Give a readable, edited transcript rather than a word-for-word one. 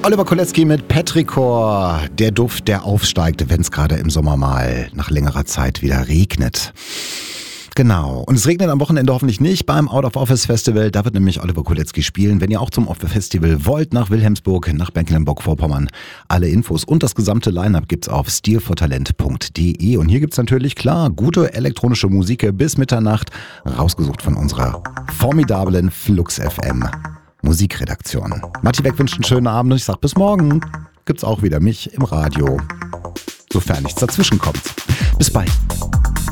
Oliver Kolecki mit Petrichor. Der Duft, der aufsteigt, wenn es gerade im Sommer mal nach längerer Zeit wieder regnet. Genau. Und es regnet am Wochenende hoffentlich nicht beim Out of Office Festival. Da wird nämlich Oliver Kolecki spielen. Wenn ihr auch zum Festival wollt, nach Wilhelmsburg, nach Mecklenburg-Vorpommern, alle Infos und das gesamte Line-Up gibt's auf stilfortalent.de. Und hier gibt's natürlich, klar, gute elektronische Musik bis Mitternacht, rausgesucht von unserer formidablen Flux FM Musikredaktion. Matti Beck wünscht einen schönen Abend und ich sag bis morgen. Gibt's auch wieder mich im Radio, sofern nichts dazwischen kommt. Bis bald.